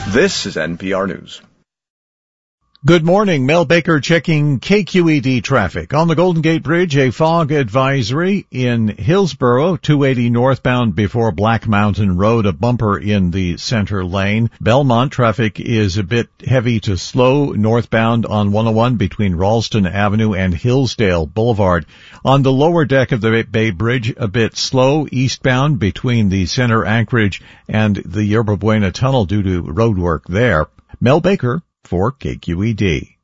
This is NPR News. Good morning. Mel Baker checking KQED traffic. On the Golden Gate Bridge, a fog advisory in Hillsborough, 280 northbound before Black Mountain Road, a bumper in the center lane. Belmont traffic is a bit heavy to slow northbound on 101 between Ralston Avenue and Hillsdale Boulevard. On the lower deck of the Bay Bridge, a bit slow eastbound between the Center Anchorage and the Yerba Buena Tunnel due to road work there. Mel Baker for KQED.